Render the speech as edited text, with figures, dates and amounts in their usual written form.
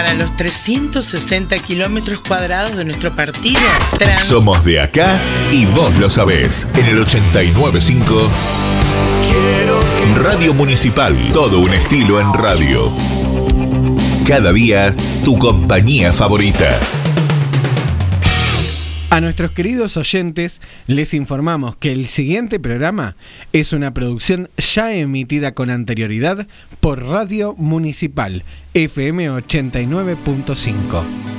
para los 360 kilómetros cuadrados de nuestro partido. Somos de acá y vos lo sabés. En el 89.5 Radio Municipal. Todo un estilo en radio. Cada día, tu compañía favorita. A nuestros queridos oyentes les informamos que el siguiente programa es una producción ya emitida con anterioridad por Radio Municipal FM 89.5.